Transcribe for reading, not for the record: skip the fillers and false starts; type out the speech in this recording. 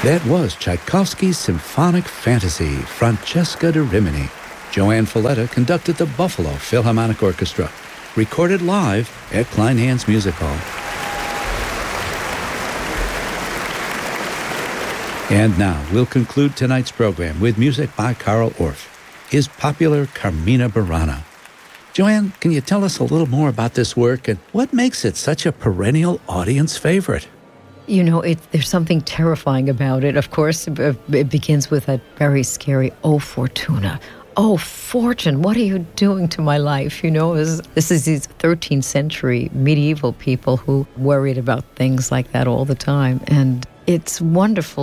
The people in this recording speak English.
That was Tchaikovsky's Symphonic Fantasy, Francesca da Rimini. Joanne Folletta conducted the Buffalo Philharmonic Orchestra, recorded live at Kleinhans Music Hall. And now we'll conclude tonight's program with music by Carl Orff, his popular Carmina Burana. Joanne, can you tell us a little more about this work and what makes it such a perennial audience favorite? You know, there's something terrifying about it. Of course, it begins with a very scary, "Oh, Fortuna. Oh, Fortune, what are you doing to my life?" You know, this is these 13th century medieval people who worried about things like that all the time. And it's wonderful